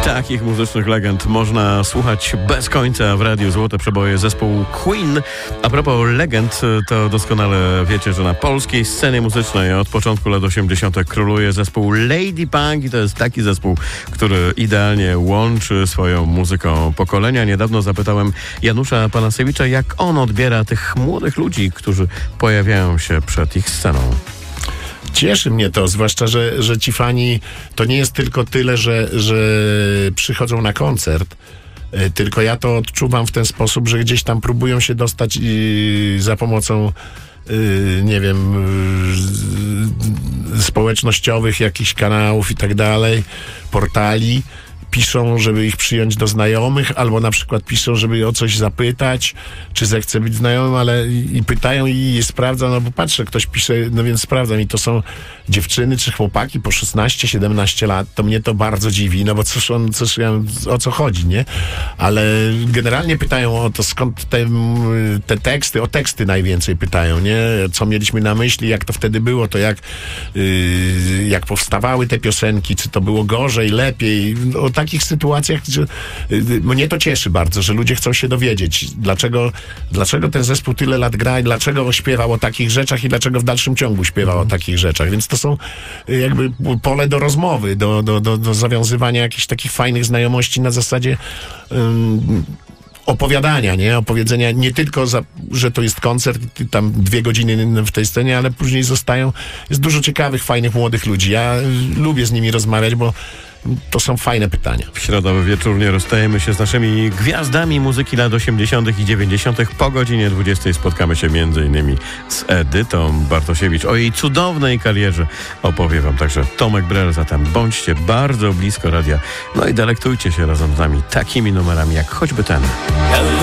Takich muzycznych legend można słuchać bez końca w radiu Złote Przeboje, zespół Queen. A propos legend, to doskonale wiecie, że na polskiej scenie muzycznej od początku lat 80. króluje zespół Lady Punk i to jest taki zespół, który idealnie łączy swoją muzyką pokolenia. Niedawno zapytałem Janusza Panasiewicza, jak on odbiera tych młodych ludzi, którzy pojawiają się przed ich sceną. Cieszy mnie to, zwłaszcza, że ci fani to nie jest tylko tyle, że przychodzą na koncert, tylko ja to odczuwam w ten sposób, że gdzieś tam próbują się dostać za pomocą nie wiem, społecznościowych jakichś kanałów i tak dalej, portali. Piszą, żeby ich przyjąć do znajomych, albo na przykład piszą, żeby o coś zapytać, czy zechce być znajomym, ale i pytają i sprawdzam, no bo patrzę, ktoś pisze, no więc sprawdzam i to są dziewczyny czy chłopaki po 16-17 lat, to mnie to bardzo dziwi, no bo o co chodzi, nie? Ale generalnie pytają o to, skąd te teksty, o teksty najwięcej pytają, nie? Co mieliśmy na myśli, jak to wtedy było, to jak powstawały te piosenki, czy to było gorzej, lepiej, o takich sytuacjach, że mnie to cieszy bardzo, że ludzie chcą się dowiedzieć, dlaczego ten zespół tyle lat gra i dlaczego śpiewał o takich rzeczach i dlaczego w dalszym ciągu śpiewał o takich rzeczach. Więc to są jakby pole do rozmowy, do zawiązywania jakichś takich fajnych znajomości na zasadzie opowiadania, nie? Opowiedzenia nie tylko, że to jest koncert, tam 2 godziny w tej scenie, ale później jest dużo ciekawych, fajnych, młodych ludzi. Ja lubię z nimi rozmawiać, bo to są fajne pytania. W środowy wieczór nie rozstajemy się z naszymi gwiazdami muzyki lat 80. i 90. Po godzinie 20 spotkamy się m.in. z Edytą Bartosiewicz. O jej cudownej karierze opowie wam także Tomek Brel, zatem bądźcie bardzo blisko radia. No i delektujcie się razem z nami takimi numerami jak choćby ten.